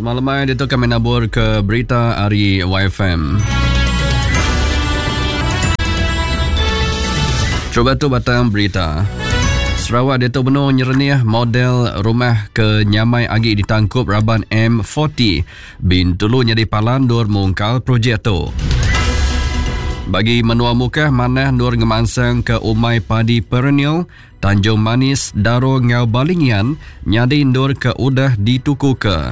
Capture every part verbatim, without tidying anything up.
Semalam dia tu kami nabur ke berita hari Y F M. Cuba tu batang berita. Sarawak dia tu benar nyerenih model rumah ke Nyamai Agi ditangkup Raban M empat puluh. Bintulu nyadi palandur mungkal projek tu. Bagi menua muka manah nur ngemansang ke Umai Padi Perennial, Tanjung Manis, Daro Ngau Balingian, nyadi nur ke udah dituku ke.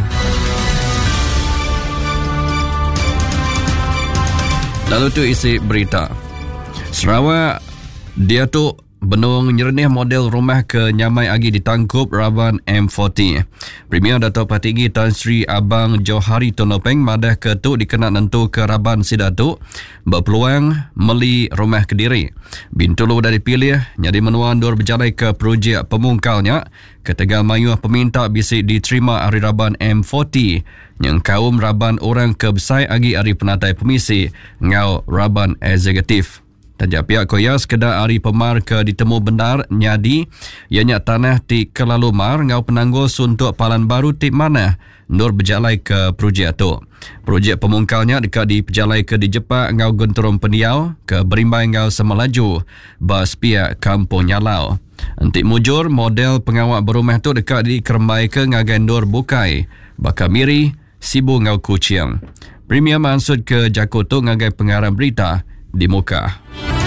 Lalu tu isi berita. Sarawak dia tu benung nyerenih model rumah ke Nyamai Agi ditangkup Raban M empat puluh. Premier Dato' Patigi Tan Sri Abang Johari Tonopeng madah ke tu dikenal nentu ke Raban Sidatu berpeluang meli rumah Kediri. Bintulu dah dipilih nyadi menua dur berjalai ke projek pemungkalnya ke Tegal Mayuh peminta bisik diterima hari Raban M empat puluh yang kaum Raban orang ke Besai Agi hari penatai pemisi ngau Raban Eksekutif. Tajak pihak koya sekedar hari pemar ke ditemu benar nyadi ianya tanah ti kelalumar ngau penanggul suntuk palan baru ti mana nur berjalai ke projek tu. Projek pemungkalnya dekat di berjalai ke di Jepak ngau Gunturung Pendiau ke Berimbai ngau Semelaju bas pihak Kampung Nyalau. Entik mujur model pengawak berumah tu dekat di Kerembai ke ngagai nur Bukai Bakamiri Sibu ngau Kuching. Premier maksud ke Jakoto ngagai pengarang berita di muka.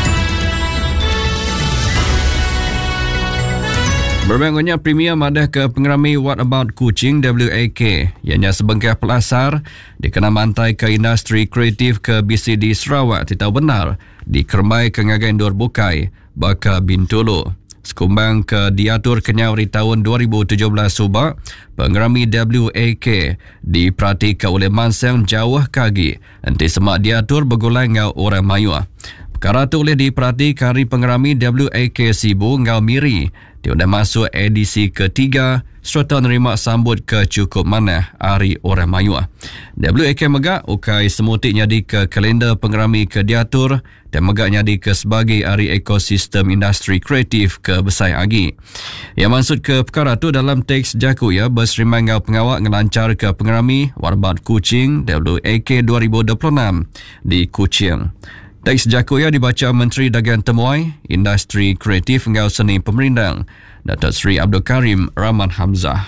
Berbangnya Premier madah ke pengerami What About Kuching W A K ianya sebengkah pelasar dikena mantai ke industri kreatif ke B C D Sarawak titau benar di Kermai ke ngagai Dur Bukai Baka Bintulu. Sekumbang ke diatur kenyau di tahun dua ribu tujuh belas subak pengerami W A K diperhatikan oleh mansang jauh kagi nanti semak diatur bergulai ngau orang Mayuah. Perkara tu boleh diperhatikan hari pengerami W A K Sibu ngau Miri dia dah masuk edisi ketiga serta nerima sambut ke cukup mana hari orang Mayuah. W A K megak ukai semutik nyadi ke kalender pengerami ke diatur dan megak nyadi ke sebagai hari ekosistem industri kreatif ke Besai Agi. Yang maksud ke perkara tu dalam teks jaku ya berserimai ngau pengawak ngelancar ke pengerami Warbat Kuching W A K dua ribu dua puluh enam di Kuching. Teks jakuya dibaca Menteri Dagang Temuai, Industri Kreatif ngau Seni Pemerintah, Datuk Seri Abdul Karim Rahman Hamzah.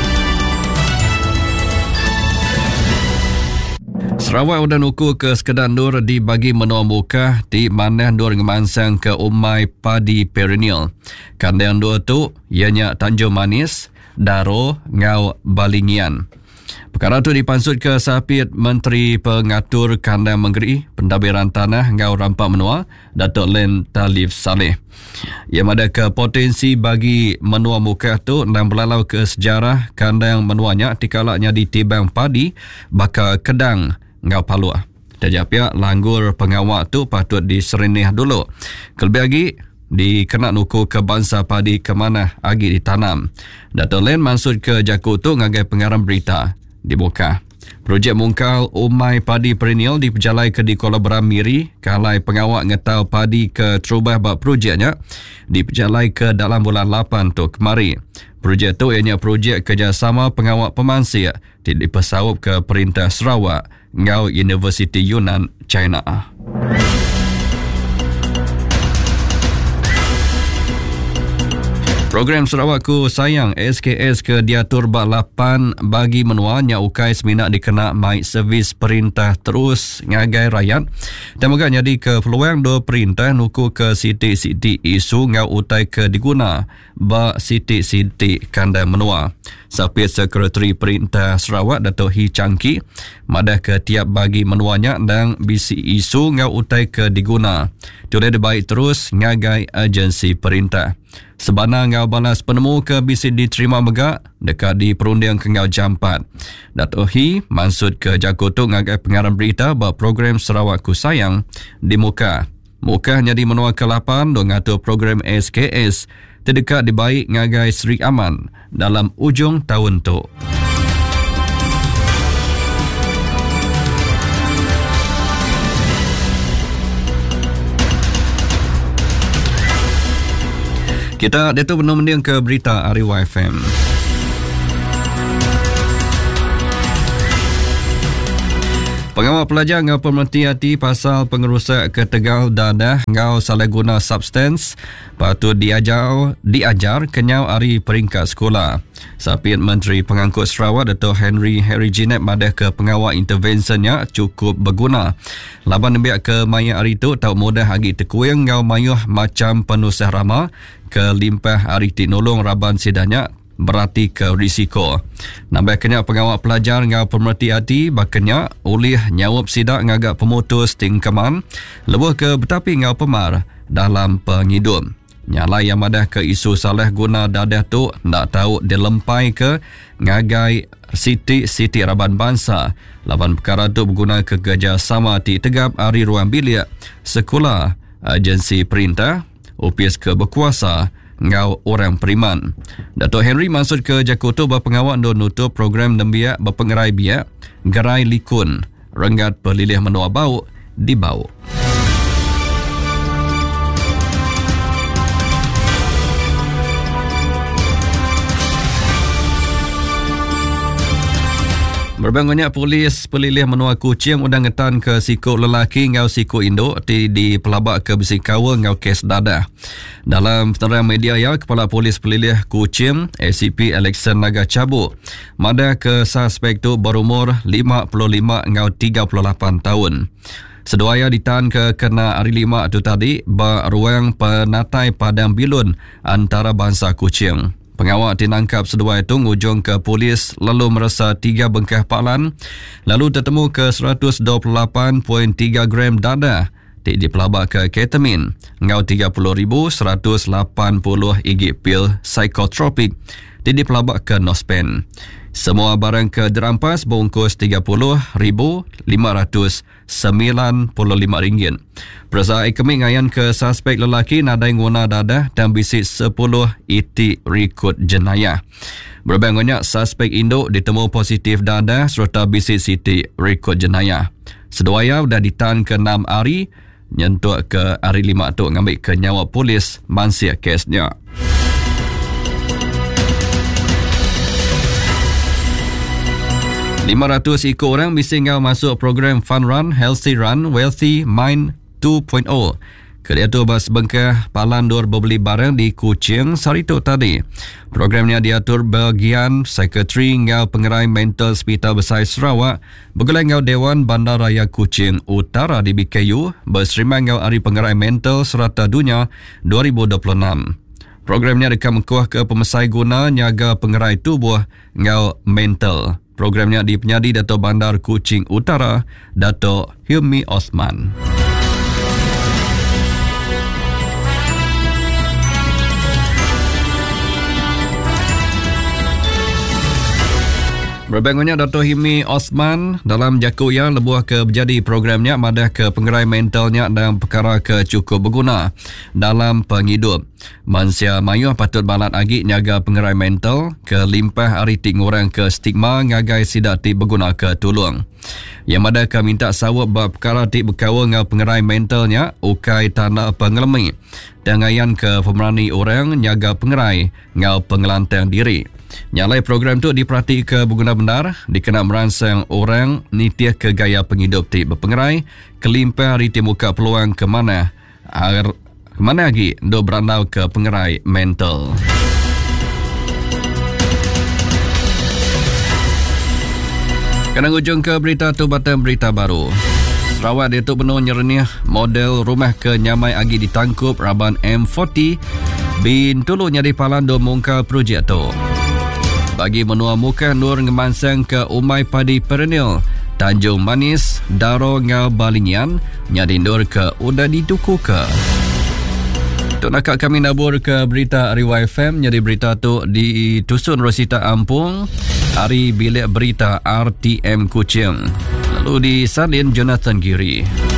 Sarawak udah nuku ke sekedar nur dibagi menua muka di mana nur ngemansang ke Umai Padi Perennial. Kandang nur tu ianya Tanjung Manis, Daro ngau Balingian. Perkara itu dipansut ke Sapit Menteri Pengatur Kandang Menggeri Pentadbiran Tanah ngau Rampak Menua Datuk Len Talif Saleh. Ia ada ke potensi bagi menua muka tu dan berlalau ke sejarah kandang menuanya tikalaknya ditibang padi bakal kedang ngau Palua. Tajak pihak langgur pengawak tu patut diserenih dulu. Kelebih lagi dikena nuku ke bangsa padi ke mana agi ditanam. Datuk Len maksud ke Jaku tu ngagai pengarang berita di muka. Projek mungkal Umai Padi Perennial diperjalai ke di Kuala Beram Miri kalai pengawak ngetau padi ke terubah bab projeknya diperjalai ke dalam bulan lapan tu kemari. Projek tu ianya projek kerjasama pengawak pemansir dipesaup ke Perintah Sarawak ngau Universiti Yunan China. Program Sarawakku Sayang S K S ke diatur bak lapan bagi menua nya ukai seminak dikena mai servis perintah terus ngagai rakyat. Dan moga jadi ke peluang do perintah nuku ke siti-siti isu ngau utai ke diguna bak siti-siti kandang menua. Sapit Sekretari Perintah Sarawak Dato' Hi Changki madah ke tiap bagi menuanya dan bisi isu ngau utai ke diguna. Boleh dibaik terus ngagai agensi perintah. Sebana ngau balas penemu ke bisi diterima megak dekat di perunding ke ngau jampat. Dato' Hi maksud ke Jakoto ngagai pengarang berita bahawa program Sarawakku Sayang di muka. Muka jadi menua ke lapan do ngatur program S K S terdekat dibaik ngagai Seri Aman dalam ujung tahun tu. Kita dia tu benar mending ke berita Ari Y F M. Pengawal pelajar ngau pemerhati hati pasal pengerusak ketegal dadah ngau salah guna substans patut diajar diajar kenyau hari peringkat sekolah. Sapit Menteri Pengangkut Sarawak Dato' Henry Harry Jinet madah ke pengawal interventionnya cukup berguna. Laban nembiak ke maya hari tu tak mudah agi terkuing ngau mayuh macam penusah rama ke limpah hari tinolong raban sidanya berarti ke risiko. Nambah kena pengawal pelajar ngau pemerhati hati bakanya oleh nyawab sidak ngagak pemutus tingkaman lebuh ke betapi ngau pemar dalam pengidup. Nyala yang madah ke isu salah guna dadah tu nak tahu dilempai ke ngagai siti-siti raban bangsa. Laban perkara tu berguna ke kerjasama ti tegap hari ruang bilik sekolah, agensi perintah, opis ke berkuasa ngau orang periman. Dato' Henry maksud ke Jakarta berpengawal don nutup program nembiak berpengerai biak gerai likun renggat pelilih menua bau di bau. Berbangunnya polis pelilih menua Kuching undang ngetan ke siku lelaki ngau siku induk di, di pelabak ke besi kawal ngau kes dadah. Dalam penerangan media ya, Kepala Polis Pelilih Kuching A C P Alexan Naga Cabu madah ke suspek tu berumur lima puluh lima ngau tiga puluh lapan tahun. Seduaya ditahan ke kena hari lima tu tadi beruang penatai padang bilun antara bangsa Kuching. Pengawal tinangkap sedua itu ngujung ke polis lalu merasa tiga bengkah paklan lalu tertemu ke seratus dua puluh lapan perpuluhan tiga gram dadah di pelabak ke ketamin ngau tiga puluh ribu seratus lapan puluh igi pil psikotropik di pelabak ke nospen. Semua barang ke dirampas bungkus tiga puluh ribu lima ratus sembilan puluh lima ringgit. Perasa ekonomi ngayan ke suspek lelaki nadai nguna dadah dan bisik sepuluh itik rekod jenayah. Berbangunnya suspek induk ditemu positif dadah serta bisik siti rekod jenayah. Seduaya dah ditahan ke enam hari nyentuh ke hari lima tu ngambil ke nyawa polis mansia kesnya. lima ratus ikut orang mesti ngau masuk program Fun Run, Healthy Run, Wealthy Mind dua titik nol. Kedia tu bas bengkah palandur berbeli barang di Kuching saritu tadi. Programnya diatur bagian Sekretari ngau pengerai mental Hospital Besar Sarawak bergulai ngau Dewan Bandaraya Kuching Utara di B K U berserima ngau Hari Pengerai Mental Serata Dunia dua ribu dua puluh enam. Programnya dekam mengkuah ke pemesai guna nyaga pengerai tubuh ngau mental. Programnya di penyadi Dato' Bandar Kuching Utara, Dato' Hilmi Osman. Berbangunnya Dato' Hilmi Osman dalam jakuya lebuh ke berjadi programnya madah ke pengerai mentalnya dan perkara ke cukup berguna dalam penghidup. Mansia mayuh patut balat agi nyaga pengerai mental ke limpah hari ting orang ke stigma ngagai sidak ti berguna ke tulung. Yang madah ke minta sawab bab perkara ti berkawal ngau pengerai mentalnya ukai tanah pengelemi dan ngayan ke pemerani orang nyaga pengerai ngau pengelantang diri. Nyalai program tu diperhati ke berguna benar, dikena merangsang orang nitiah ke gaya penghidup ti berpengerai, kelimpah hari ti muka peluang ke mana, agar ke mana lagi do berandau ke pengerai mental. Kena ujung ke berita tu batang berita baru. Sarawak dia tu penuh nyerenih model rumah ke nyamai agi ditangkup raban M empat puluh bin tulu nyari palan do mungkal projek tu. Bagi menua muka nur ngemansang ke Umai Padi Perennial Tanjung Manis Daro ngau Balingian nyadindur ke udah diduku ke. Tok nakak kami nabur ke berita Ariwa F M. Jadi berita tu ditusun Rosita Ampung Hari Bilik Berita R T M Kuching lalu disalin Jonathan Giri.